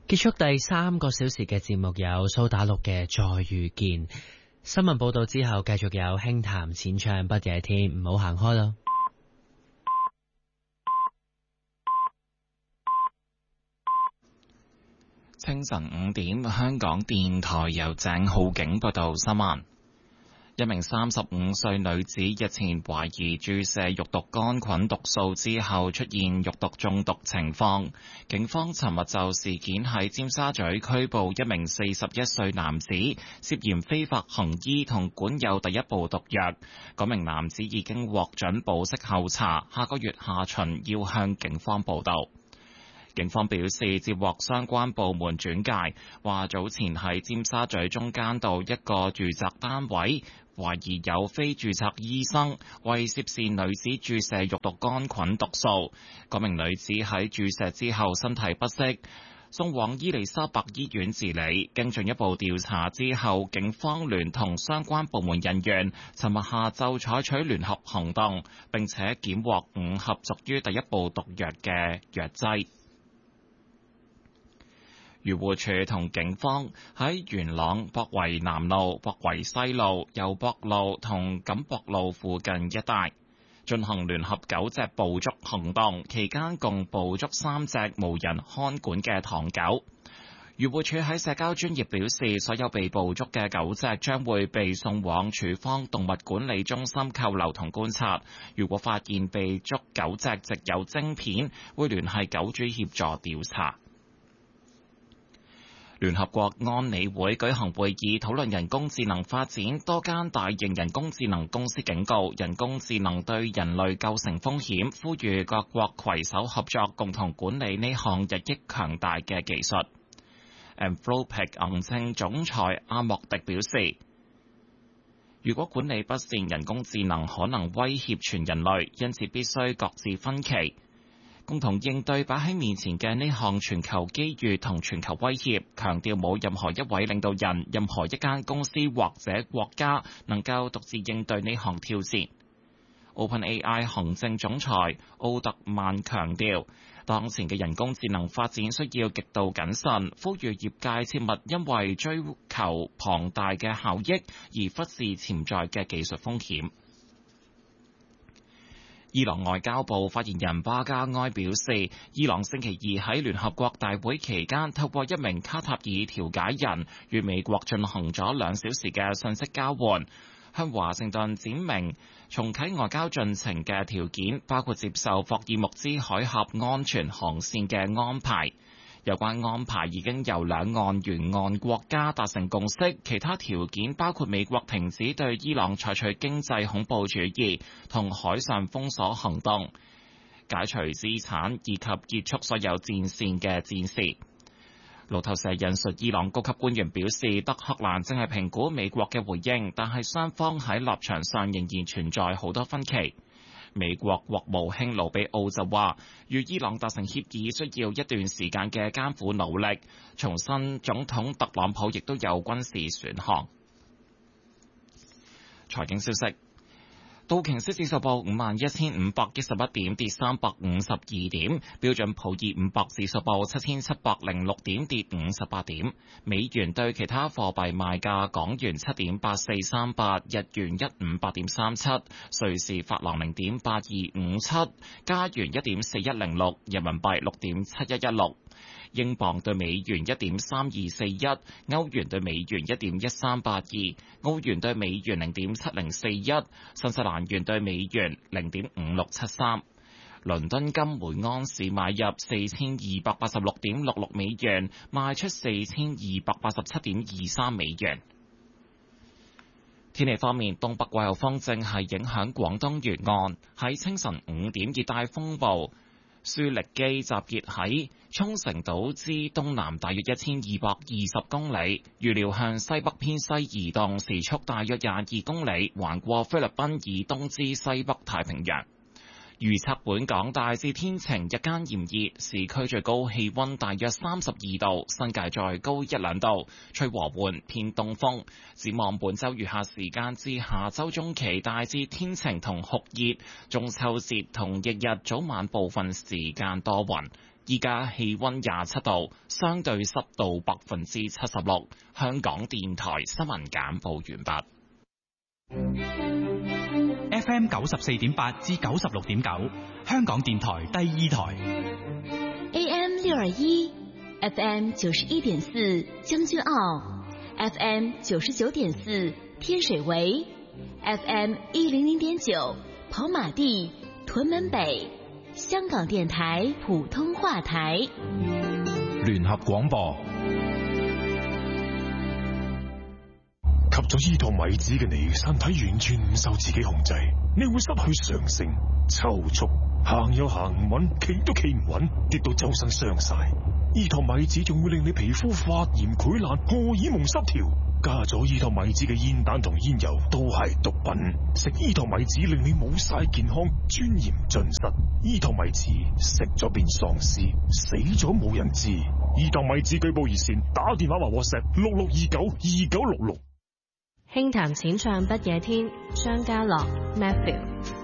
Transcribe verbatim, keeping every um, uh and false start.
結束第三個小時嘅節目有蘇打綠嘅再遇見，新聞報道之後繼續有輕談淺唱不夜天，唔好行開咯。 清晨五點，香港電台由鄭浩景報道新聞。一名三十五歲女子日前懷疑注射肉毒桿菌毒素之後出現肉毒中毒情況，警方尋日就事件喺尖沙咀拘捕一名四十一歲男子，涉嫌非法行醫同管有第一部毒藥。嗰名男子已經獲准保釋候查，下個月下旬要向警方報到。警方表示，接獲相關部門轉介，話早前喺尖沙咀中間道一個住宅單位，懷疑有非註冊醫生為涉事女子注射肉毒桿菌毒素。嗰名女子喺注射之後身體不適，送往伊利沙伯醫院治理。經進一步調查之後，警方聯同相關部門人員，尋日下晝採取聯合行動，並且檢獲五盒屬於第一部毒藥嘅藥劑。漁護署同警方喺元朗博圍南路、博圍西路、油博路同錦博路附近一帶進行聯合狗隻捕捉行動，期間共捕捉三隻無人看管嘅唐狗。漁護署喺社交專頁表示，所有被捕捉嘅狗隻將會被送往署方動物管理中心扣留同觀察。如果發現被捉狗隻植有晶片，會聯繫狗主協助調查。聯合國安理會舉行會議討論人工智能發展，多間大型人工智能公司警告人工智能對人類構成風險，呼籲各國攜手合作，共同管理呢項日益強大嘅技術。Anthropic 行政總裁阿莫迪表示，如果管理不善，人工智能可能威脅全人類，因此必須各自分歧，共同應對擺喺面前嘅呢項全球機遇同全球威脅，強調冇任何一位領導人、任何一間公司或者國家能夠獨自應對呢項挑戰。OpenAI 行政總裁奧特曼強調，當前嘅人工智能發展需要極度謹慎，呼籲業界切勿因為追求龐大嘅效益而忽視潛在嘅技術風險。伊朗外交部發言人巴加埃表示，伊朗星期二喺聯合國大會期間，透過一名卡塔爾調解人與美國進行咗兩小時嘅信息交換，向華盛頓展明重啟外交進程嘅條件，包括接受霍爾木茲海峽安全航線嘅安排。有關安排已經由兩岸沿岸國家達成共識，其他條件包括美國停止對伊朗採取經濟恐怖主義同海上封鎖行動，解除資產以及結束所有戰線嘅戰事。路透社引述伊朗高級官員表示，德黑蘭正係評估美國嘅回應，但係雙方喺立場上仍然存在好多分歧。美國國務卿盧比奧就話，與伊朗達成協議需要一段時間嘅艱苦努力。重申總統特朗普亦都有軍事選項。財經消息。道瓊斯指數報五萬一千五百一十一點，跌三百五十二點。標準普爾五百指數報七千七百零六點，跌五十八點。美元對其他貨幣賣價：港元七點八四三八，日元一五八點三七，瑞士法郎零點八二五七，加元一點四一零六，人民幣六點七一一六。英鎊對美元一點三二四一，歐元對美元一點一三八二，澳元對美元零點七零四一，新西蘭元對美元零點五六七三。倫敦金每安士買入四千二百八十六點六六美元，賣出四千二百八十七點二三美元。天氣方面，東北季候風正係影響廣東沿岸，喺清晨五點熱帶風暴舒力基集結喺沖繩島之東南大約一千二百二十公里，預料向西北偏西移動，時速大約廿二公里，橫過菲律賓以東之西北太平洋。預測本港大致天晴，日間炎熱，市區最高氣溫大約三十二度，新界再高一兩度，吹和緩偏東風。展望本週餘下時間至下週中期，大致天晴同酷熱，中秋節同翌日早晚部分時間多雲。 依家氣溫廿七度，相對濕度百分之七十六。香港電台新聞簡報完畢。 F M 九十四點八至九十六點九，香港電台第二台。 A M 六二一，F M 九十一點四將軍澳 ，F M 九十九點四天水圍 ，F M 一零零點九跑馬地屯門北，香港電台普通話台。 聯合廣播。吸咗伊托米子嘅你，身體完全唔受自己控制，你會失去常性、抽搐，行又行唔穩，企都企唔穩，跌到周身傷晒。伊托米子仲會令你皮膚發炎、潰爛、荷爾蒙失調。加咗伊托米子嘅煙彈同煙油都係毒品，食伊托米子令你冇晒健康，尊嚴盡失。伊托米子食咗變喪屍，死咗冇人知。伊托米子舉報熱線，打電話或 WhatsApp 六六二九二九六六。 輕談淺唱不夜天，張家樂 Matthew。